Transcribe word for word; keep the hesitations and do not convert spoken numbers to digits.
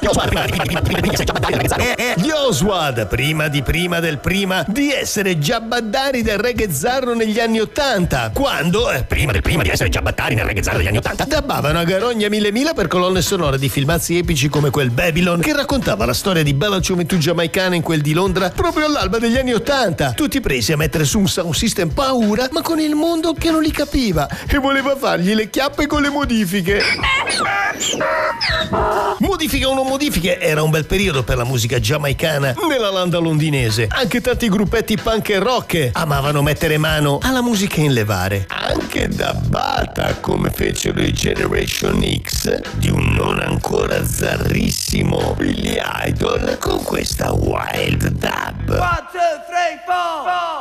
Gli Oswald, prima di prima del prima di essere giabaddari del reggae zarro negli anni ottanta, quando, eh, prima del prima di essere giabaddari del reggae zarro negli anni ottanta, dabbavano a Garogna mille mila per colonne sonore di filmazzi epici come quel Babylon, che raccontava la storia di bella gioventù giamaicana in quel di Londra proprio all'alba degli anni ottanta, tutti presi a mettere su un sound system paura, ma con il mondo che non li capiva e voleva fargli le chiappe con le modifiche. Modifiche o non modifiche, era un bel periodo per la musica giamaicana nella landa londinese. Anche tanti gruppetti punk e rock amavano mettere mano alla musica in levare. Anche da Bata, come fecero i Generation X, di un non ancora zarrissimo Billy Idol con questa Wild Dub. One, two, three, four, four.